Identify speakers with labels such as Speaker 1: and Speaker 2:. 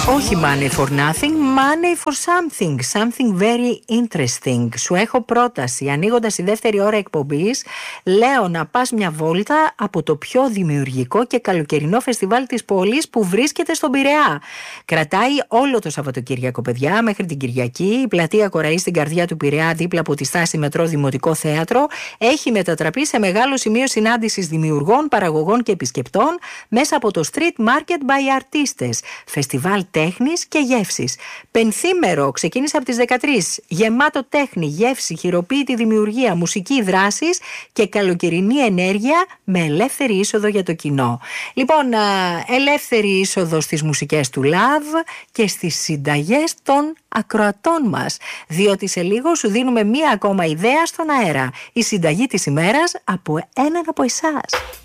Speaker 1: Όχι money for nothing, money for something. Something very interesting. Σου έχω πρόταση. Ανοίγοντας η δεύτερη ώρα εκπομπής, λέω να πας μια βόλτα από το πιο δημιουργικό και καλοκαιρινό φεστιβάλ της πόλης που βρίσκεται στον Πειραιά. Κρατάει όλο το Σαββατοκύριακο, παιδιά, μέχρι την Κυριακή. Η πλατεία Κοραή στην καρδιά του Πειραιά, δίπλα από τη στάση Μετρό Δημοτικό Θέατρο, έχει μετατραπεί σε μεγάλο σημείο συνάντησης δημιουργών, παραγωγών και επισκεπτών μέσα από το Street Market by Artistes. Φεστιβάλ τέχνης και γεύσης. Πενθήμερο, ξεκίνησε από τις 13. Γεμάτο τέχνη, γεύση, χειροποίητη δημιουργία, μουσική, δράσεις και καλοκαιρινή ενέργεια με ελεύθερη είσοδο για το κοινό. Λοιπόν, ελεύθερη είσοδο στις μουσικές του Love και στις συνταγές των ακροατών μας. Διότι σε λίγο σου δίνουμε μία ακόμα ιδέα στον αέρα. Η συνταγή της ημέρας από έναν από εσάς.